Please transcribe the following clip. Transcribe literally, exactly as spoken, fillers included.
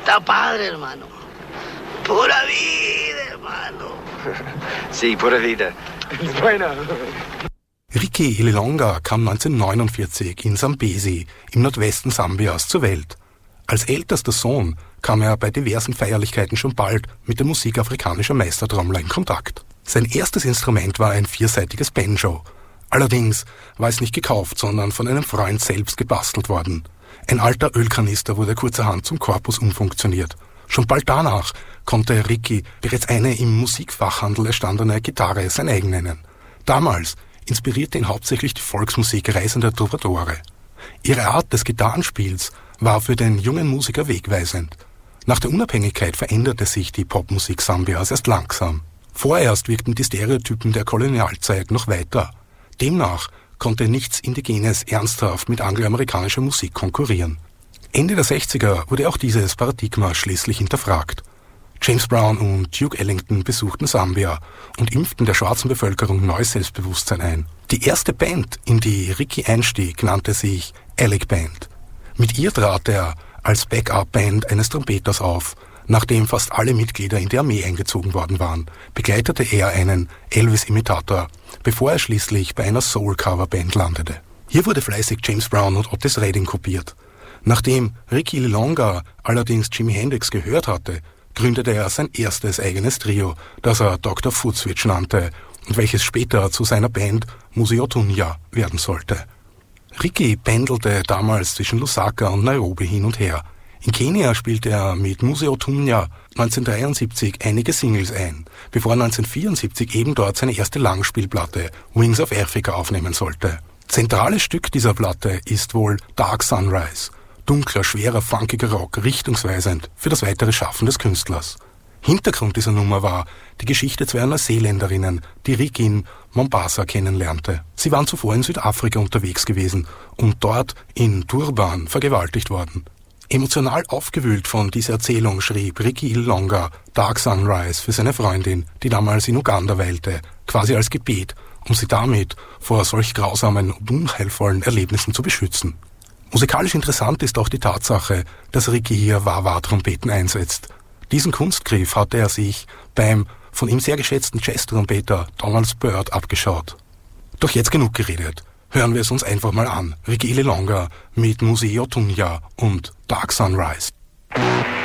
Está padre, hermano. Pura vida, hermano. Sí, pura vida. Bueno. Ricky Ililonga kam neunzehnhundertneunundvierzig in Sambesi im Nordwesten Sambias zur Welt. Als ältester Sohn kam er bei diversen Feierlichkeiten schon bald mit der Musik afrikanischer Meistertrommler in Kontakt. Sein erstes Instrument war ein vierseitiges Banjo. Allerdings war es nicht gekauft, sondern von einem Freund selbst gebastelt worden. Ein alter Ölkanister wurde kurzerhand zum Korpus umfunktioniert. Schon bald danach konnte Ricky bereits eine im Musikfachhandel erstandene Gitarre sein eigen nennen. Damals inspirierte ihn hauptsächlich die Volksmusik reisender Troubadoure. Ihre Art des Gitarrenspiels war für den jungen Musiker wegweisend. Nach der Unabhängigkeit veränderte sich die Popmusik Sambias erst langsam. Vorerst wirkten die Stereotypen der Kolonialzeit noch weiter. Demnach konnte nichts Indigenes ernsthaft mit angloamerikanischer Musik konkurrieren. Ende der sechziger wurde auch dieses Paradigma schließlich hinterfragt. James Brown und Duke Ellington besuchten Sambia und impften der schwarzen Bevölkerung neues Selbstbewusstsein ein. Die erste Band, in die Ricky einstieg, nannte sich Alec Band. Mit ihr trat er als Backup-Band eines Trompeters auf. Nachdem fast alle Mitglieder in die Armee eingezogen worden waren, begleitete er einen Elvis-Imitator, bevor er schließlich bei einer Soul-Cover-Band landete. Hier wurde fleißig James Brown und Otis Redding kopiert. Nachdem Ricky Ililonga allerdings Jimi Hendrix gehört hatte, gründete er sein erstes eigenes Trio, das er Doktor Footswitch nannte und welches später zu seiner Band Museo Tunya werden sollte. Ricky pendelte damals zwischen Lusaka und Nairobi hin und her. In Kenia spielte er mit Museo Tunya neunzehnhundertdreiundsiebzig einige Singles ein, bevor er neunzehnhundertvierundsiebzig eben dort seine erste Langspielplatte Wings of Africa aufnehmen sollte. Zentrales Stück dieser Platte ist wohl Dark Sunrise, dunkler, schwerer, funkiger Rock, richtungsweisend für das weitere Schaffen des Künstlers. Hintergrund dieser Nummer war die Geschichte zweier Neuseeländerinnen, die Ricky in Mombasa kennenlernte. Sie waren zuvor in Südafrika unterwegs gewesen und dort in Durban vergewaltigt worden. Emotional aufgewühlt von dieser Erzählung schrieb Ricky Ililonga Dark Sunrise für seine Freundin, die damals in Uganda weilte, quasi als Gebet, um sie damit vor solch grausamen und unheilvollen Erlebnissen zu beschützen. Musikalisch interessant ist auch die Tatsache, dass Ricky hier Wah-Wah-Trompeten einsetzt. Diesen Kunstgriff hatte er sich beim von ihm sehr geschätzten Jazz-Trompeter Donald Byrd abgeschaut. Doch jetzt genug geredet. Hören wir es uns einfach mal an. Ricky Ililonga mit Museo Tunya und Dark Sunrise.